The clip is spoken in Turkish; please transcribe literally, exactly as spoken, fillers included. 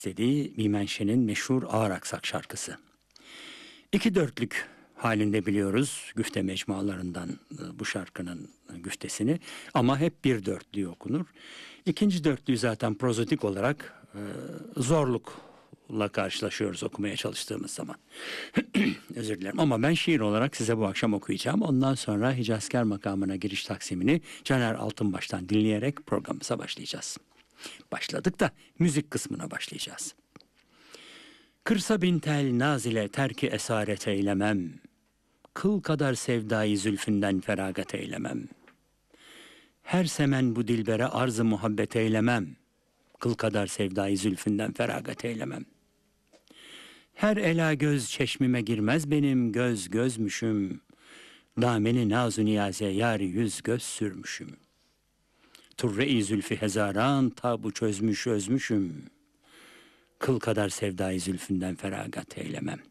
istediği Bimenşe'nin meşhur Ağır Aksak şarkısı. İki dörtlük halinde biliyoruz güfte mecmualarından bu şarkının güftesini, ama hep bir dörtlüğü okunur. İkinci dörtlüğü zaten prozodik olarak e, zorlukla karşılaşıyoruz okumaya çalıştığımız zaman. Özür dilerim, ama ben şiir olarak size bu akşam okuyacağım. Ondan sonra Hicazkar makamına giriş taksimini Caner Altınbaş'tan dinleyerek programımıza başlayacağız. Başladık da müzik kısmına başlayacağız. Kırsa bin tel naz ile terki esaret eylemem, kıl kadar sevdayı zülfünden feragat eylemem. Her semen bu dilbere arz-ı muhabbet eylemem, kıl kadar sevdayı zülfünden feragat eylemem. Her ela göz çeşmime girmez benim göz gözmüşüm, dameni naz-ı niyaze yâri yüz göz sürmüşüm. Turre-i zülfü hezaran tabu çözmüş özmüşüm, kıl kadar sevdayı zülfünden feragat eylemem.